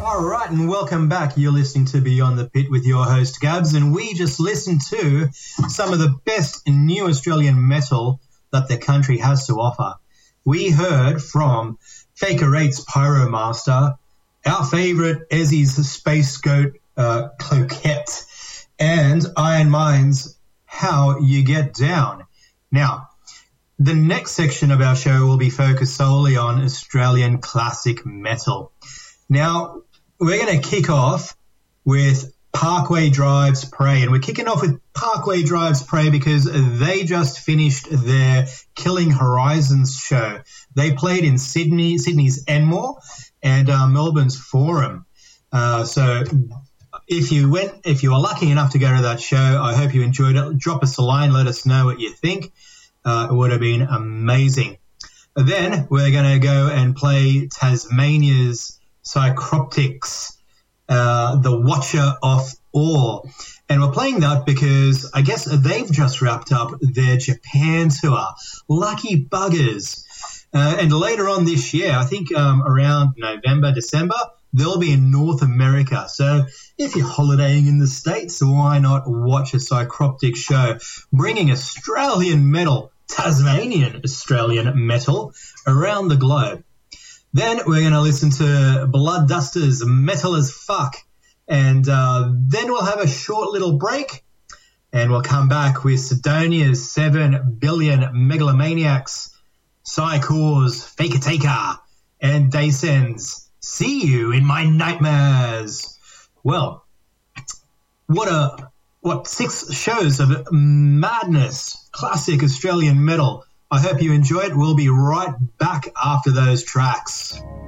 All right, and welcome back. You're listening to Beyond the Pit with your host, Gabs, and we just listened to some of the best new Australian metal that the country has to offer. We heard from Faker Eight's Pyromaster, our favourite Ezzy's Space Goat Cloquette, and Iron Mind's How You Get Down. Now, the next section of our show will be focused solely on Australian classic metal. Now, we're going to kick off with Parkway Drive's Prey, and we're kicking off with Parkway Drive's Prey because they just finished their Killing Horizons show. They played in Sydney's Enmore and Melbourne's Forum. So if you were lucky enough to go to that show, I hope you enjoyed it. Drop us a line, let us know what you think. It would have been amazing. Then we're going to go and play Tasmania's Psychroptics, the Watcher of Awe. And we're playing that because I guess they've just wrapped up their Japan tour. Lucky buggers. And later on this year, I think around November, December, they'll be in North America. So if you're holidaying in the States, why not watch a Psychroptic show bringing Australian metal, Tasmanian Australian metal, around the globe. Then we're going to listen to Blood Dusters, Metal as Fuck, and then we'll have a short little break, and we'll come back with Sidonia's 7 Billion Megalomaniacs, Psychors, Faker Taker, and Daysens, See You in My Nightmares. Well, what 6 shows of madness, classic Australian metal. I hope you enjoyed. We'll be right back after those tracks.